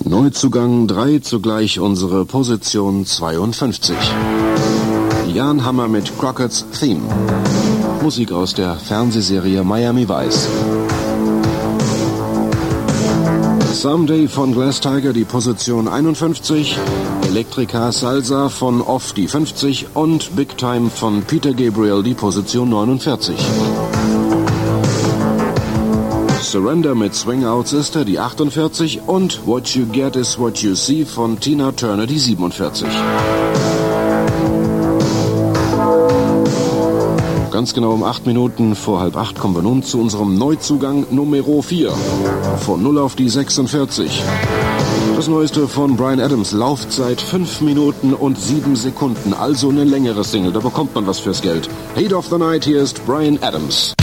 Neuzugang 3, zugleich unsere Position 52. Jan Hammer mit Crockett's Theme. Musik aus der Fernsehserie Miami Vice. Someday von Glass Tiger die Position 51, Electrica Salsa von Off die 50 und Big Time von Peter Gabriel die Position 49. Surrender mit Swing Out Sister die 48 und What You Get Is What You See von Tina Turner die 47. Ganz genau um 8 Minuten vor 7:30 kommen wir nun zu unserem Neuzugang Numero 4. Von 0 auf die 46. Das Neueste von Bryan Adams, Laufzeit 5 Minuten und 7 Sekunden, also eine längere Single, da bekommt man was fürs Geld. Hate of the Night, hier ist Bryan Adams.